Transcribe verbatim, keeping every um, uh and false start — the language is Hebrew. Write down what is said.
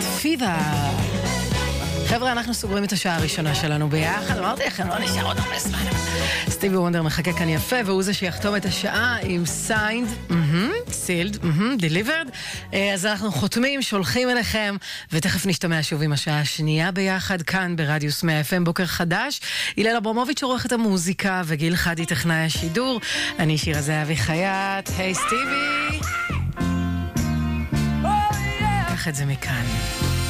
פיבה. חבר'ה, אנחנו סוגרים את השעה הראשונה שלנו ביחד. אמרתי לכם, לא נשאר עוד הרבה זמן. סטיבי וונדר מחכה כאן יפה, והוא זה שיחתום את השעה עם signed, sealed, delivered. אז אנחנו חותמים, שולחים אליכם, ותכף נשתמע שוב עם השעה השנייה ביחד, כאן ברדיוס מאה אף אם, בוקר חדש. הלל אברמוביץ' עורך את המוזיקה, וגיל חדי טכנאי השידור. אני שירה זהבי חייט. היי סטיבי. קח את זה מכאן.